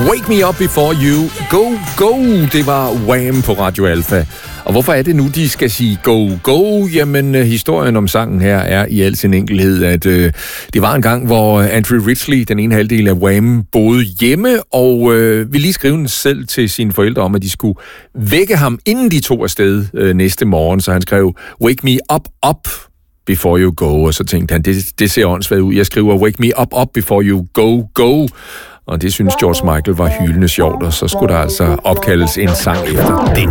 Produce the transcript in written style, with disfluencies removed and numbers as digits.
Wake Me Up Before You Go Go, det var Wham på Radio Alpha. Og hvorfor er det nu, de skal sige go go? Jamen, historien om sangen her er i al sin enkelhed, at det var en gang, hvor Andrew Ridgeley, den ene halvdel af Wham, boede hjemme, og ville lige skrive selv til sine forældre om, at de skulle vække ham, inden de tog afsted næste morgen. Så han skrev, Wake me up before you go, og så tænkte han, det ser åndssvagt ud. Jeg skriver, Wake me up before you go. Og det synes George Michael var hyldende sjovt, og så skulle der altså opkaldes en sang efter det.